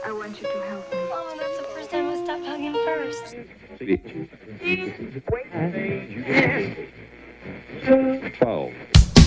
I want you to help me. Oh, that's the first time I stopped hugging first. 12.